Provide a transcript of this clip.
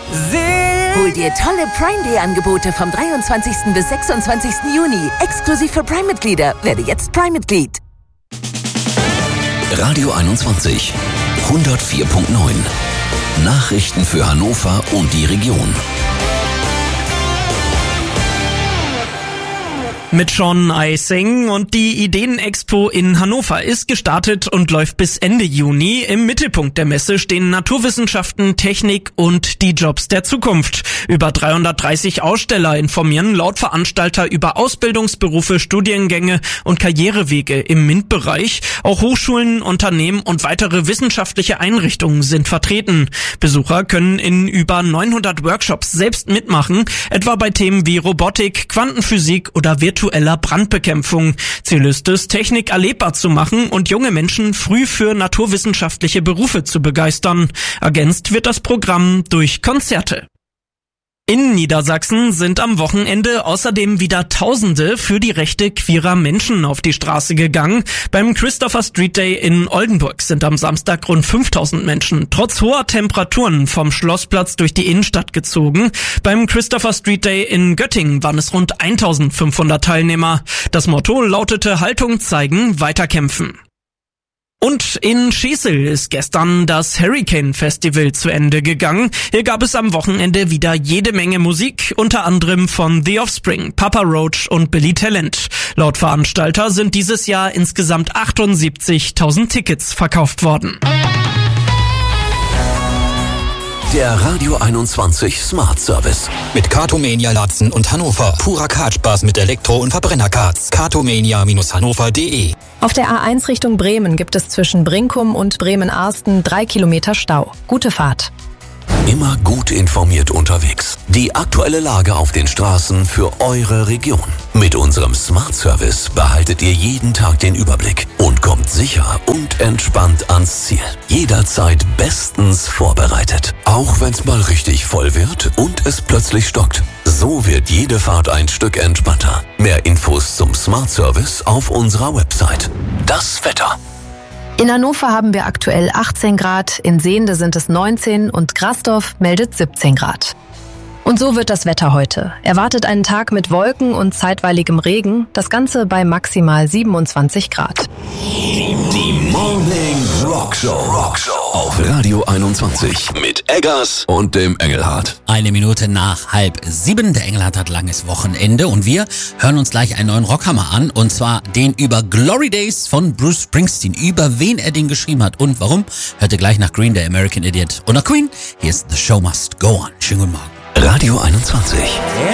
Hol dir tolle Prime Day Angebote vom 23. bis 26. Juni. Exklusiv für Prime-Mitglieder. Werde jetzt Prime-Mitglied. Radio 21 104.9. Nachrichten für Hannover und die Region. Mit Sean Eising und die Ideenexpo in Hannover ist gestartet und läuft bis Ende Juni. Im Mittelpunkt der Messe stehen Naturwissenschaften, Technik und die Jobs der Zukunft. Über 330 Aussteller informieren laut Veranstalter über Ausbildungsberufe, Studiengänge und Karrierewege im MINT-Bereich. Auch Hochschulen, Unternehmen und weitere wissenschaftliche Einrichtungen sind vertreten. Besucher können in über 900 Workshops selbst mitmachen, etwa bei Themen wie Robotik, Quantenphysik oder virtueller Brandbekämpfung. Ziel ist es, Technik erlebbar zu machen und junge Menschen früh für naturwissenschaftliche Berufe zu begeistern. Ergänzt wird das Programm durch Konzerte. In Niedersachsen sind am Wochenende außerdem wieder Tausende für die Rechte queerer Menschen auf die Straße gegangen. Beim Christopher Street Day in Oldenburg sind am Samstag rund 5000 Menschen trotz hoher Temperaturen vom Schlossplatz durch die Innenstadt gezogen. Beim Christopher Street Day in Göttingen waren es rund 1500 Teilnehmer. Das Motto lautete: Haltung zeigen, weiterkämpfen. Und in Schesel ist gestern das Hurricane Festival zu Ende gegangen. Hier gab es am Wochenende wieder jede Menge Musik, unter anderem von The Offspring, Papa Roach und Billy Talent. Laut Veranstalter sind dieses Jahr insgesamt 78.000 Tickets verkauft worden. Der Radio 21 Smart Service. Mit Cartomania Latzen und Hannover. Purer Kartspaß mit Elektro- und Verbrennerkarts. Cartomania-hannover.de. Auf der A1 Richtung Bremen gibt es zwischen Brinkum und Bremen-Arsten 3 Kilometer Stau. Gute Fahrt. Immer gut informiert unterwegs. Die aktuelle Lage auf den Straßen für eure Region. Mit unserem Smart Service behaltet ihr jeden Tag den Überblick und kommt sicher und entspannt ans Ziel. Jederzeit bestens vorbereitet. Auch wenn's mal richtig voll wird und es plötzlich stockt. So wird jede Fahrt ein Stück entspannter. Mehr Infos zum Smart Service auf unserer Website. Das Wetter. In Hannover haben wir aktuell 18 Grad, in Sehnde sind es 19 und Grasdorf meldet 17 Grad. Und so wird das Wetter heute. Erwartet einen Tag mit Wolken und zeitweiligem Regen, das Ganze bei maximal 27 Grad. Die Morning Rockshow auf Radio 21 mit Eggers und dem Engelhardt. 1 Minute nach 6:30. Der Engelhardt hat langes Wochenende und wir hören uns gleich einen neuen Rockhammer an, und zwar den über Glory Days von Bruce Springsteen. Über wen er den geschrieben hat und warum, hört ihr gleich nach Green Day, American Idiot und nach Queen. Hier ist The Show Must Go On. Schönen guten Morgen. Radio 21.